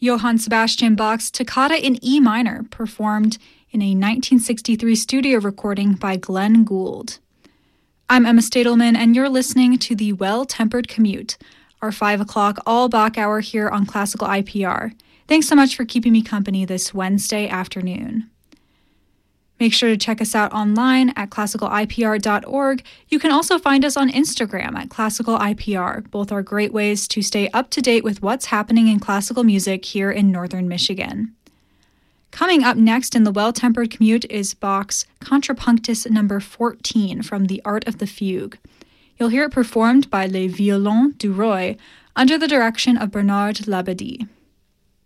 Johann Sebastian Bach's Toccata in E minor, performed in a 1963 studio recording by Glenn Gould. I'm Emma Stadelman, and you're listening to the Well-Tempered Commute, our 5 o'clock all Bach hour here on Classical IPR. Thanks so much for keeping me company this Wednesday afternoon. Make sure to check us out online at classicalipr.org. You can also find us on Instagram at classicalipr. Both are great ways to stay up to date with what's happening in classical music here in northern Michigan. Coming up next in the Well-Tempered Commute is Bach's Contrapunctus No. 14 from The Art of the Fugue. You'll hear it performed by Les Violons du Roi under the direction of Bernard Labadie.